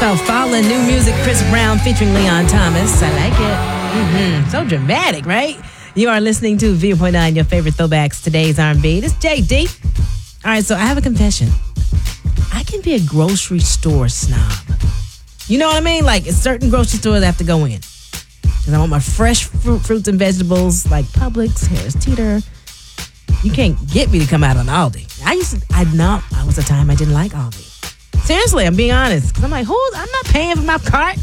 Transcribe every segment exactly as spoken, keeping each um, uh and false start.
called Fallen, new music, Chris Brown featuring Leon Thomas. I like it. Mm-hmm. So dramatic, right? You are listening to V one point nine, your favorite throwbacks, today's R and B. This is J D. All right, so I have a confession. I can be a grocery store snob. You know what I mean? Like, it's certain grocery stores I have to go in. Because I want my fresh fruit, fruits and vegetables, like Publix, Harris Teeter. You can't get me to come out on Aldi. I used to, I not, I was a time I didn't like Aldi. Seriously, I'm being honest. Because I'm like, who? I'm not paying for my cart.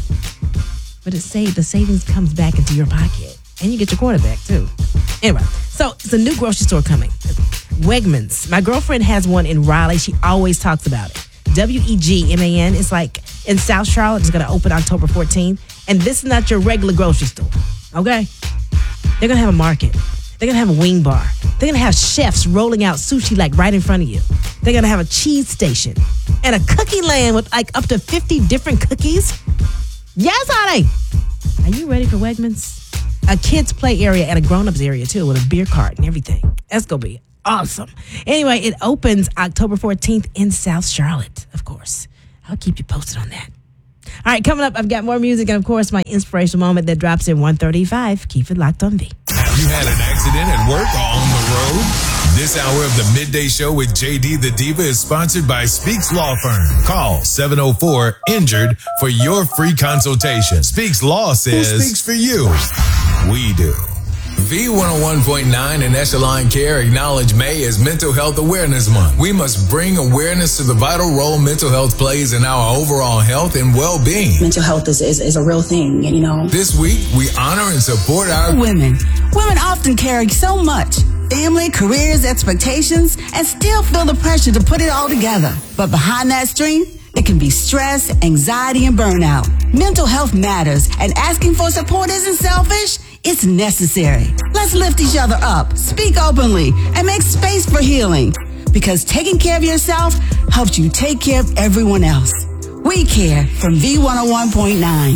But it's saved. The savings comes back into your pocket. And you get your quarterback, too. Anyway, so it's a new grocery store coming. Wegmans. My girlfriend has one in Raleigh. She always talks about it. W E G M A N. It's like in South Charlotte. It's going to open October fourteenth. And this is not your regular grocery store. Okay? They're going to have a market. They're going to have a wing bar. They're going to have chefs rolling out sushi like right in front of you. They're going to have a cheese station. And a cookie land with like up to fifty different cookies. Yes, honey. Are you ready for Wegmans? A kids play area and a grown-ups area too with a beer cart and everything. That's going to be awesome. Anyway, it opens October fourteenth in South Charlotte, of course. I'll keep you posted on that. All right, coming up, I've got more music and, of course, my inspirational moment that drops in one thirty-five. Keep it locked on V. Have you had an accident at work or on the road? This hour of the Midday Show with J D the Diva is sponsored by Speaks Law Firm. Call seven oh four injured for your free consultation. Speaks Law says, who speaks for you? We do. V one oh one point nine and Echelon Care acknowledge May as Mental Health Awareness Month. We must bring awareness to the vital role mental health plays in our overall health and well-being. Mental health is, is, is a real thing, you know. This week, we honor and support our women. Women often carry so much. Family, careers, expectations, and still feel the pressure to put it all together. But behind that strength, it can be stress, anxiety, and burnout. Mental health matters, and asking for support isn't selfish. It's necessary. Let's lift each other up, speak openly, and make space for healing. Because taking care of yourself helps you take care of everyone else. We care from V one oh one point nine.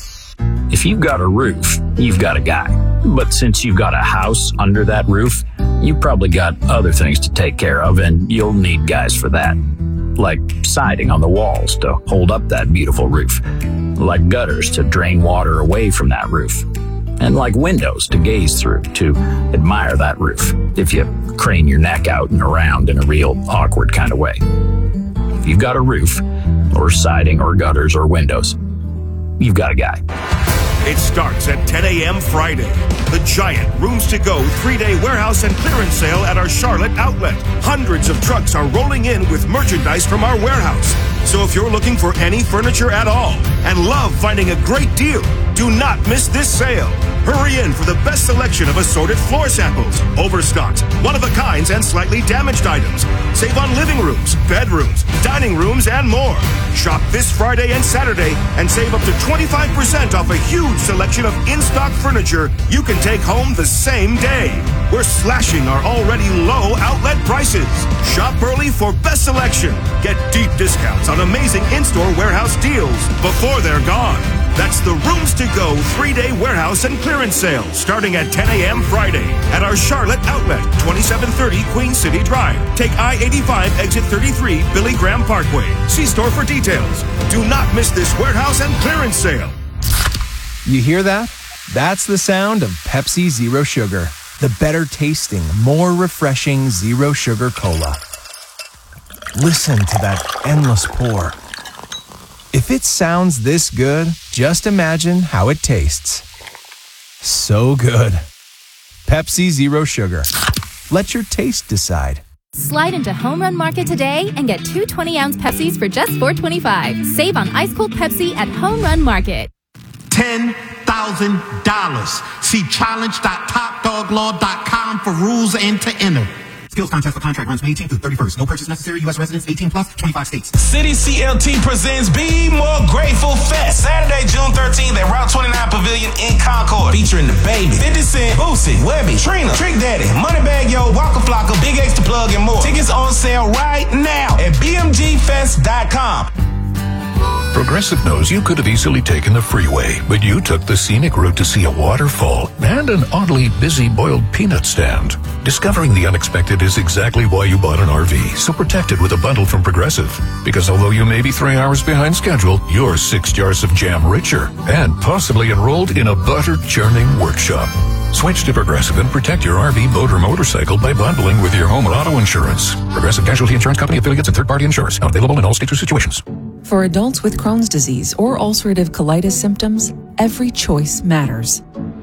If you've got a roof, you've got a guy. But since you've got a house under that roof, you've probably got other things to take care of, and you'll need guys for that. Like siding on the walls to hold up that beautiful roof. Like gutters to drain water away from that roof. And like windows to gaze through to admire that roof if you crane your neck out and around in a real awkward kind of way. If you've got a roof, or siding, or gutters, or windows, you've got a guy. It starts at ten a.m. Friday. The giant Rooms to Go three-day warehouse and clearance sale at our Charlotte outlet. Hundreds of trucks are rolling in with merchandise from our warehouse. So if you're looking for any furniture at all and love finding a great deal, do not miss this sale. Hurry in for the best selection of assorted floor samples, overstocks, one-of-a-kinds, and slightly damaged items. Save on living rooms, bedrooms, dining rooms, and more. Shop this Friday and Saturday and save up to twenty-five percent off a huge selection of in-stock furniture you can take home the same day. We're slashing our already low outlet prices. Shop early for best selection. Get deep discounts on amazing in-store warehouse deals before they're gone. That's the Rooms to Go three-day warehouse and clearance sale starting at ten a.m. Friday at our Charlotte outlet, twenty-seven thirty Queen City Drive. Take I eighty-five exit thirty-three Billy Graham Parkway. See store for details. Do not miss this warehouse and clearance sale. You hear that? That's the sound of Pepsi Zero Sugar. The better tasting, more refreshing zero sugar cola. Listen to that endless pour. If it sounds this good, just imagine how it tastes. So good. Pepsi Zero Sugar. Let your taste decide. Slide into Home Run Market today and get two twenty-ounce Pepsis for just four twenty-five. Save on ice-cold Pepsi at Home Run Market. ten thousand dollars. See challenge dot top dog law dot com for rules and to enter. Skills contest for contract runs May eighteenth through thirty-first. No purchase necessary. U S residents eighteen plus, twenty-five states. City C L T presents Be More Grateful Fest. Saturday, June thirteenth at Route twenty-nine Pavilion in Concord. Featuring The Baby, fifty Cent, Boosie, Webby, Trina, Trick Daddy, Moneybag Yo, Waka Flocka, Big X to Plug, and more. Tickets on sale right now at B M G fest dot com. From Progressive knows you could have easily taken the freeway, but you took the scenic route to see a waterfall and an oddly busy boiled peanut stand. Discovering the unexpected is exactly why you bought an R V, so protect it with a bundle from Progressive. Because although you may be three hours behind schedule, you're six jars of jam richer and possibly enrolled in a butter churning workshop. Switch to Progressive and protect your R V, boat, or motorcycle by bundling with your home and auto insurance. Progressive Casualty Insurance Company, affiliates, and third-party insurers. Not available in all states or situations. For adults with Crohn's disease or ulcerative colitis symptoms, every choice matters.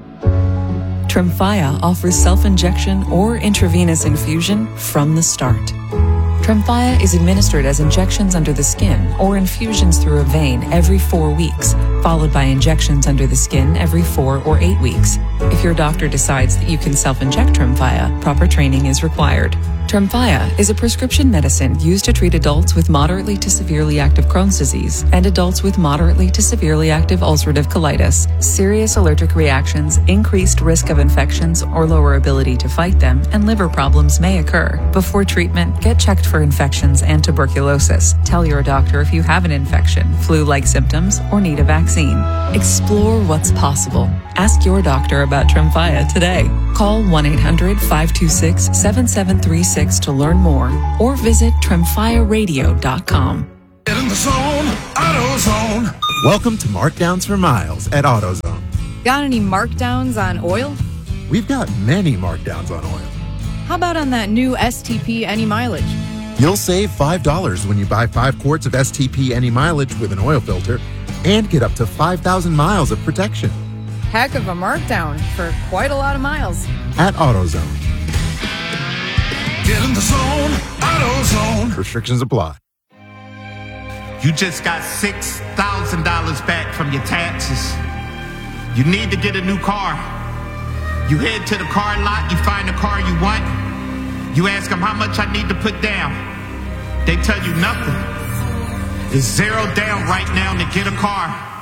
Tremfya offers self-injection or intravenous infusion from the start. Tremfya is administered as injections under the skin or infusions through a vein every four weeks, followed by injections under the skin every four or eight weeks. If your doctor decides that you can self-inject Tremfya, proper training is required. Tremfya is a prescription medicine used to treat adults with moderately to severely active Crohn's disease and adults with moderately to severely active ulcerative colitis. Serious allergic reactions, increased risk of infections or lower ability to fight them, and liver problems may occur. Before treatment, get checked for infections and tuberculosis. Tell your doctor if you have an infection, flu-like symptoms, or need a vaccine. Explore what's possible. Ask your doctor about Tremfya today. Call one eight hundred five two six seven seven three six to learn more or visit tremfya radio dot com. Get in the zone, AutoZone. Welcome to Markdowns for Miles at AutoZone. Got any markdowns on oil? We've got many markdowns on oil. How about on that new S T P Any Mileage? You'll save five dollars when you buy five quarts of S T P Any Mileage with an oil filter and get up to five thousand miles of protection. Heck of a markdown for quite a lot of miles. At AutoZone. Get in the zone, AutoZone. Restrictions apply. You just got six thousand dollars back from your taxes. You need to get a new car. You head to the car lot, you find the car you want. You ask them how much I need to put down. They tell you nothing. It's zero down right now to get a car.